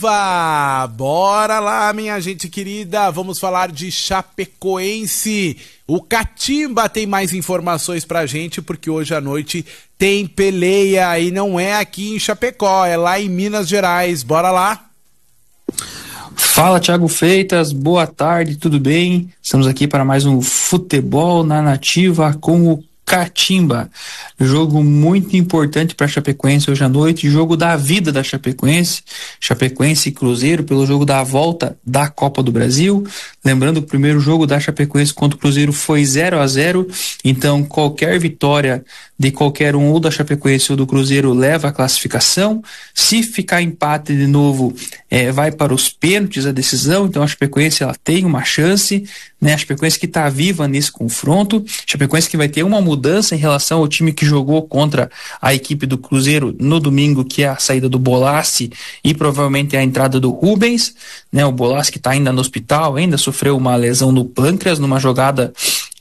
Bora lá, minha gente querida, vamos falar de Chapecoense. O Catimba tem mais informações pra gente, porque hoje à noite tem peleia e não é aqui em Chapecó, é lá em Minas Gerais. Bora lá. Fala, Thiago Freitas, boa tarde, tudo bem? Estamos aqui para mais um Futebol na Nativa com o Catimba. Jogo muito importante para a Chapecoense hoje à noite, jogo da vida da Chapecoense e Cruzeiro pelo jogo da volta da Copa do Brasil. Lembrando que o primeiro jogo da Chapecoense contra o Cruzeiro foi 0-0, então qualquer vitória de qualquer um, ou da Chapecoense ou do Cruzeiro, leva a classificação. Se ficar empate de novo, vai para os pênaltis a decisão, então a Chapecoense ela tem uma chance, né? A Chapecoense que está viva nesse confronto, a Chapecoense que vai ter uma mudança em relação ao time que jogou contra a equipe do Cruzeiro no domingo, que é a saída do Bolassi e provavelmente a entrada do Rubens, né? O Bolassi que está ainda no hospital, ainda sofreu uma lesão no pâncreas numa jogada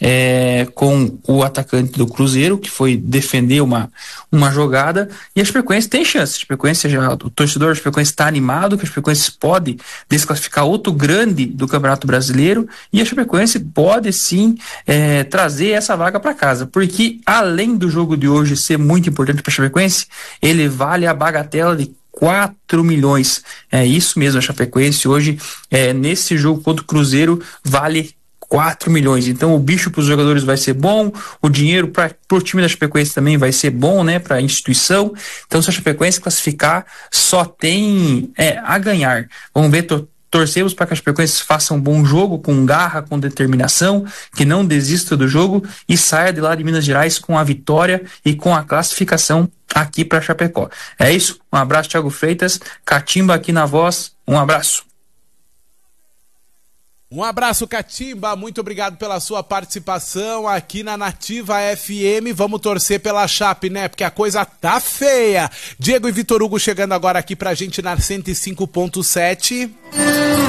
com o atacante do Cruzeiro, que foi defender uma jogada, e a Chapecoense tem chance. A Chapecoense, o torcedor da Chapecoense está animado, que a Chapecoense pode desclassificar outro grande do Campeonato Brasileiro, e a Chapecoense pode sim trazer essa vaga para casa, porque além do jogo de hoje ser muito importante para a Chapecoense, ele vale a bagatela de 4 milhões. É isso mesmo, a Chapecoense hoje, nesse jogo contra o Cruzeiro, vale 4 milhões. Então o bicho para os jogadores vai ser bom, o dinheiro para o time da Chapecoense também vai ser bom, né, para a instituição. Então se a Chapecoense classificar, só tem a ganhar. Vamos ver, torcemos para que a Chapecoense faça um bom jogo, com garra, com determinação, que não desista do jogo e saia de lá de Minas Gerais com a vitória e com a classificação aqui para Chapecó. É isso, um abraço, Thiago Freitas, Catimba aqui na voz, um abraço. Um abraço, Catimba, muito obrigado pela sua participação aqui na Nativa FM. Vamos torcer pela Chape, né? Porque a coisa tá feia. Diego e Vitor Hugo chegando agora aqui pra gente na 105.7.